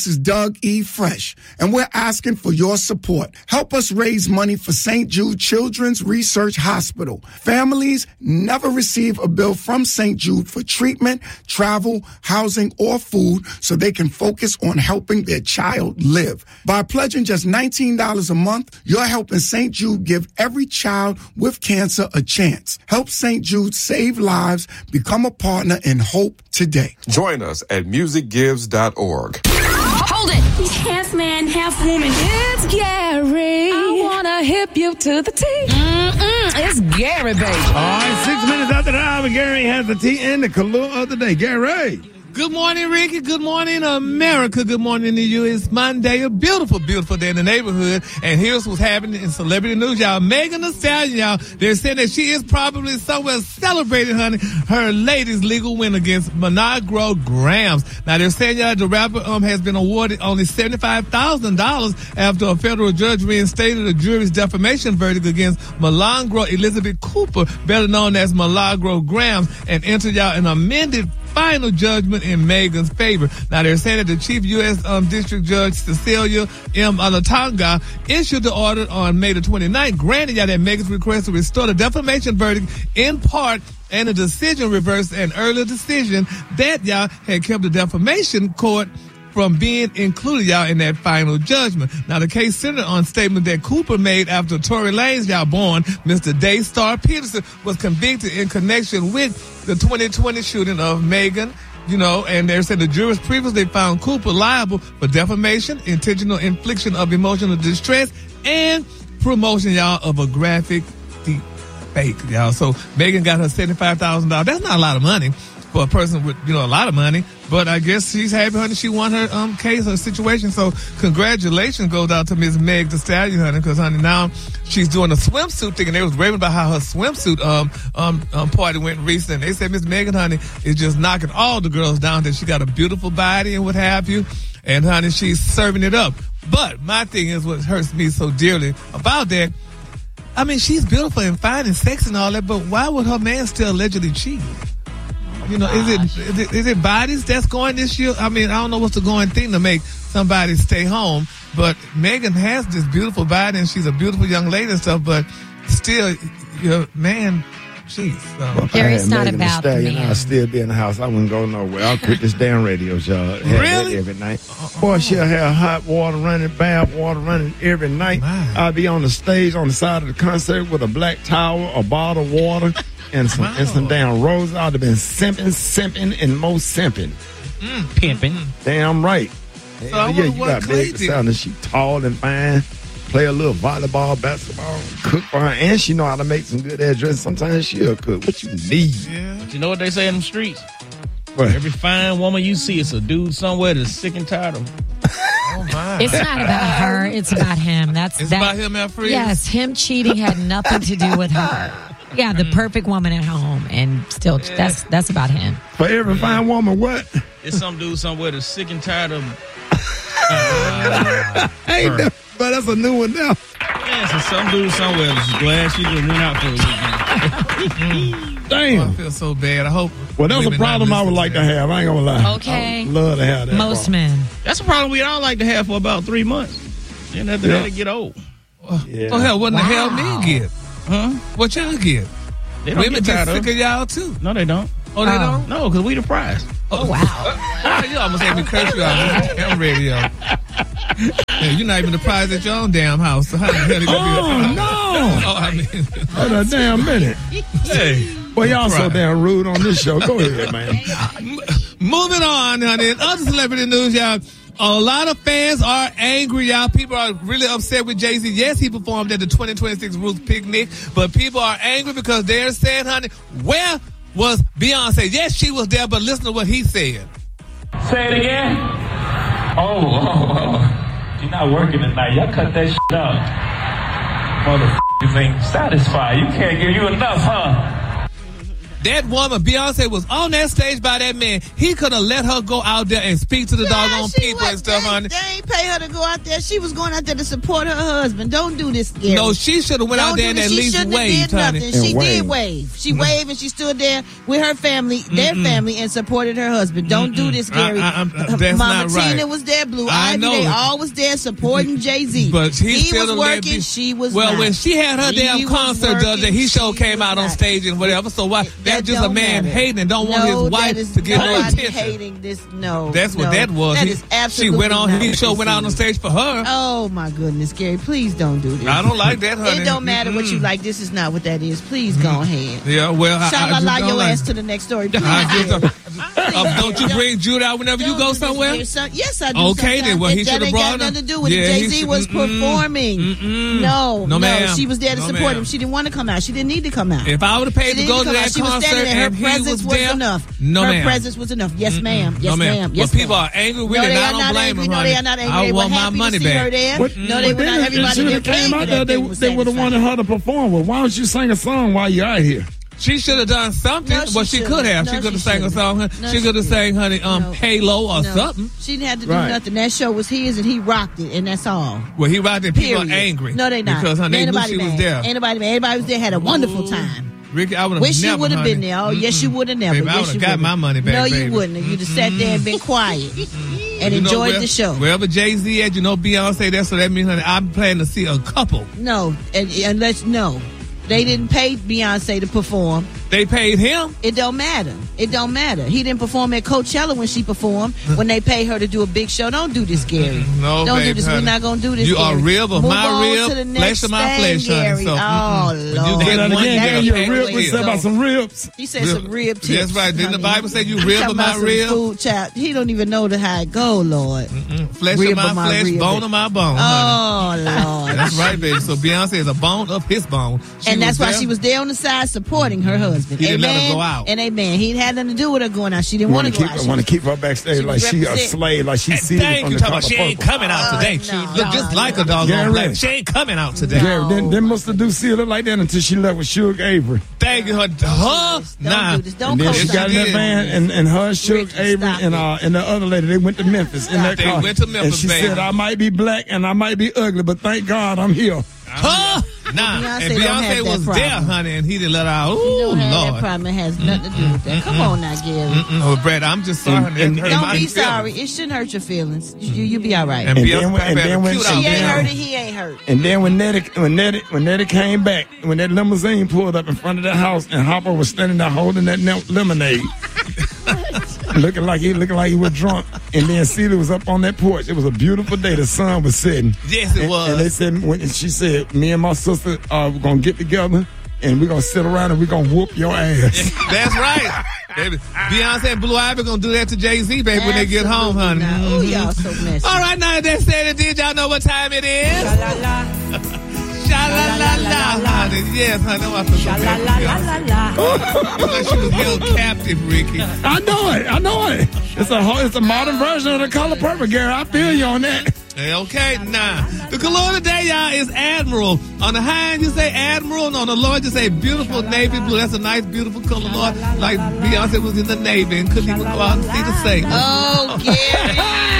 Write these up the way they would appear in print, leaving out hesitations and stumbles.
This is Doug E. Fresh, and we're asking for your support. Help us raise money for St. Jude Children's Research Hospital. Families never receive a bill from St. Jude for treatment, travel, housing, or food so they can focus on helping their child live. By pledging just $19 a month, you're helping St. Jude give every child with cancer a chance. Help St. Jude save lives. Become a partner in hope today. Join us at musicgives.org. Hold it. Half man, half woman. It's Gary. I want to hip you to the T. It's Gary, baby. All right, 6 minutes after the hour, Gary has the tea and the color of the day. Gary. Good morning, Ricky. Good morning, America. Good morning to you. It's Monday, a beautiful, beautiful day in the neighborhood. And here's what's happening in celebrity news, y'all. Megan Thee Stallion, y'all, they're saying that she is probably somewhere celebrating, honey, her latest legal win against Milagro Grams. Now, they're saying, y'all, the rapper has been awarded only $75,000 after a federal judge reinstated a jury's defamation verdict against Milagro Elizabeth Cooper, better known as Milagro Grams, and entered, y'all, an amended final judgment in Megan's favor. Now, they're saying that the Chief U.S. District Judge Cecilia M. Alatanga issued the order on May the 29th, granting y'all that Megan's request to restore the defamation verdict in part, and the decision reversed an earlier decision that y'all had kept the defamation court from being included, y'all, in that final judgment. Now, the case centered on statement that Cooper made after Tory Lanez, y'all, born Mr. Daystar Peterson was convicted in connection with the 2020 shooting of Megan, you know, and they said the jurors previously found Cooper liable for defamation, intentional infliction of emotional distress, and promotion, y'all, of a graphic deep fake, y'all. So Megan got her $75,000. That's not a lot of money for a person with, you know, a lot of money. But I guess she's happy, honey. She won her case, her situation. So congratulations goes out to Miss Meg Thee Stallion, honey, because, honey, now she's doing a swimsuit thing, and they was raving about how her swimsuit party went recently. They said Miss Megan, honey, is just knocking all the girls down, that she got a beautiful body and what have you. And, honey, she's serving it up. But my thing is what hurts me so dearly about that, I mean, she's beautiful and fine and sexy and all that, but why would her man still allegedly cheat? You know, is it bodies that's going this year? I mean, I don't know what's the going thing to make somebody stay home, but Megan has this beautiful body and she's a beautiful young lady and stuff, but still, your man cheats. So. Gary's not about me. I'll still be in the house. I wouldn't go nowhere. I'll quit this damn radio show. Really? Every night. Boy, she'll have hot water running, bath water running every night. My. I'll be on the stage on the side of the concert with a black towel, a bottle of water, and some damn roses. I'd have been simping, and more simping. Pimping. Damn right. So you got Meg Thee Stallion. She tall and fine. Play a little volleyball, basketball, cook for her, and she know how to make some good ass dresses. Sometimes she'll cook. What you need? Yeah. But you know what they say in the streets? What? Every fine woman you see is a dude somewhere that's sick and tired of. Oh my! It's not about her. It's about him. It's about him, Alfred. Yes, him cheating had nothing to do with her. Yeah, the perfect woman at home, and still, that's about him. For every fine woman, what? It's some dude somewhere that's sick and tired of. But that's a new one now. Yeah, so some dude somewhere that's glad she just went out for a weekend. Damn. Oh, I feel so bad. I hope. Well, that's a problem I would like to have. I ain't gonna lie. Okay. I would love to have that. Most problem. men. That's a problem we all like to have for about 3 months. Then after that, they get old. Yeah. Oh, hell, what the hell men get? Huh? What y'all get? They don't Women get tired get of sick of y'all, too. No, they don't. Oh, they don't? No, because we the prize. Oh, wow. You almost had me curse you out on damn radio. Yeah, you're not even the prize at your own damn house. So how the hell they gonna be? No. Oh, I mean. Hold a damn minute. Hey. Well, y'all so damn rude on this show. Go ahead, man. Moving on, honey. In other celebrity news, y'all, a lot of fans are angry, y'all. People are really upset with Jay-Z. Yes, he performed at the 2026 Roots Picnic, but people are angry because they're saying, honey, where was Beyonce? Yes, she was there, but listen to what he said. Say it again. Oh. You're not working tonight. Y'all cut that shit out. Motherfuckers ain't satisfied. You can't give you enough, huh? That woman, Beyonce, was on that stage by that man. He could have let her go out there and speak to the doggone people and stuff, honey. They ain't pay her to go out there. She was going out there to support her husband. Don't do this, Gary. No, she should have went out there and at least waved, honey. She did wave. She waved and she stood there with her family, their family, and supported her husband. Don't do this, Gary. That's Mama not right. Tina was there. Blue I Ivy, know. they all was there supporting Jay-Z. But he was working. She was well, not. when she had her damn concert the other day, he sure came out on stage and whatever. So why? That's just a man hating and don't want his wife to get no attention. Hating this, no. That's what that was. That is absolutely she went on. not He sure went out on stage for her. Oh my goodness, Gary! Please don't do this. I don't like that, honey. It don't matter what you like. This is not what that is. Please go ahead. Yeah, well, Sha-la-la I your like ass to the next story. Please, don't you bring Jude out whenever you go somewhere? Yes, I do. Okay, then. Well, he should have brought her. That ain't got nothing to do with it. Jay-Z was performing. No, ma'am. She was there to support him. She didn't want to come out. She didn't need to come out. If I would have paid to go to that concert and her presence was enough. Her presence was enough. Yes, ma'am. Yes, ma'am. But people are angry with it. I don't blame them. No, they are not angry. I want my money back. No, they were not. Everybody that came out there, they would have wanted her to perform. Well, why don't you sing a song while you're out here? She should have done something. Well, she could have. She could have sang a song. She could have sang, honey, Halo or something. She didn't have to do nothing. That show was his, and he rocked it, and that's all. Well, he rocked it. People are angry. No, they not. Because, honey, they knew she was there. Anybody mad. Everybody was there, had a wonderful time. Ricky, I would have Wish you would have been there. Oh, yes, you would have never. Baby, I would have got my money back, No, baby. you wouldn't. You'd have sat there and been quiet and enjoyed the show. Wherever Jay-Z at, Beyonce there, so that means, honey, I'm planning to see a couple. No, unless, no. They didn't pay Beyonce to perform. They paid him? It don't matter. It don't matter. He didn't perform at Coachella when she performed, when they pay her to do a big show. Don't do this, Gary. No, don't baby, do this. honey. We're not going to do this, You Gary. are rib of Move my rib, flesh of my flesh, honey. So, oh, Lord. When you get one, Gary, you your rib was said about some ribs. He said some rib tips. That's right. Didn't the Bible say you He rib talking of my about some rib? Food, child. He don't even know how it go, Lord. Flesh Rib of my flesh, rib. bone of my bone, honey. Oh, Lord. That's right, baby. So Beyonce is a bone of his bone. And that's why she was there on the side supporting her husband. He didn't amen. let her go out. And amen. He had nothing to do with her going out. She didn't want to go out. I want to keep her backstage like she a slave, like she's seated Thank from you, the talking about she ain't coming out today. She look just like a doggone black. She ain't coming out today. Gary, then must have do see her like that until she left with Suge Avery. Thank you, her. Nah. Don't and then she got in that van, and her, Suge Avery, and the other lady, they went to Memphis in that car. They went to Memphis, and she said, I might be black and I might be ugly, but thank God I'm here. Huh? Nah. And Beyonce was there, honey, and he didn't let her out. Ooh, Lord. That problem has nothing to do with that. Come on now, Gary. Oh, Brad, I'm just sorry. Don't be sorry. It shouldn't hurt your feelings. You be all right. And then when she ain't hurt, he ain't hurt. And then when Nettie came back, when that limousine pulled up in front of the house, and Hopper was standing there holding that lemonade, looking like he was drunk, and then Celia was up on that porch. It was a beautiful day. The sun was setting. Yes, it was. And they said, she said, me and my sister we're gonna get together. And we're going to sit around and we're going to whoop your ass. That's right. Baby. Beyonce and Blue Ivy going to do that to Jay-Z, baby, when they get home, honey. Oh, y'all so messy. All right, now that said and did, y'all know what time it is? Sha-la-la-la, honey. Yes, honey. I feel so bad. Like she was held captive, Ricky. I know it. It's a modern version of the Color Purple, Gary. I feel you on that. Okay, nah. The color today, y'all, is Admiral. On the high end, you say Admiral, and on the low end, you say beautiful navy blue. That's a nice, beautiful color, Lord. Like Beyonce was in the Navy and couldn't even go out and see the sailors. Oh, Gary.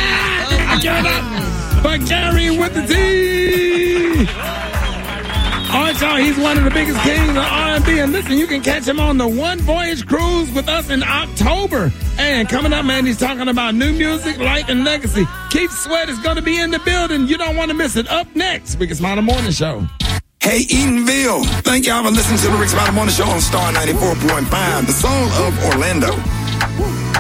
But Gary with the T. All right, y'all, he's one of the biggest kings of R&B. And listen, you can catch him on the One Voyage Cruise with us in October. And coming up, man, he's talking about new music, life, and legacy. Keith Sweat is going to be in the building. You don't want to miss it. Up next, Rick Smiley Morning Show. Hey, Eatonville. Thank y'all for listening to the Rick Smiley Morning Show on Star 94.5, the soul of Orlando.